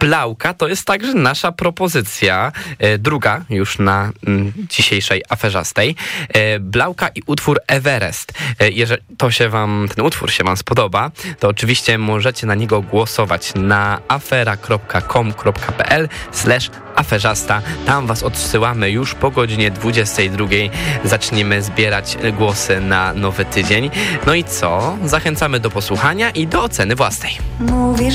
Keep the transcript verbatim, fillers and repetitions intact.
Blauka to jest także nasza propozycja, e, druga już na m, dzisiejszej aferzastej. E, Blauka i utwór Everest. E, jeżeli to się wam, ten utwór się wam spodoba, to oczywiście możecie na niego głosować na afera kropka com kropka pl slash aferzasta. Tam was odsyłamy już po godzinie dwudziestej drugiej. Zaczniemy zbierać głosy na nowy tydzień. No i co? Zachęcamy do posłuchania i do oceny własnej. Mówisz,